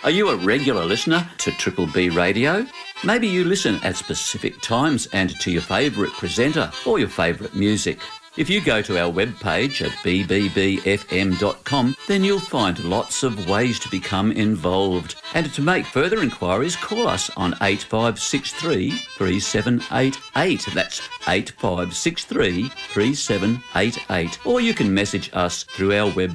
Are you a regular listener to Triple B Radio? Maybe you listen at specific times and to your favourite presenter or your favourite music. If you go to our webpage at bbbfm.com, then you'll find lots of ways to become involved. And to make further inquiries, call us on 8563 3788. That's 8563 3788. Or you can message us through our web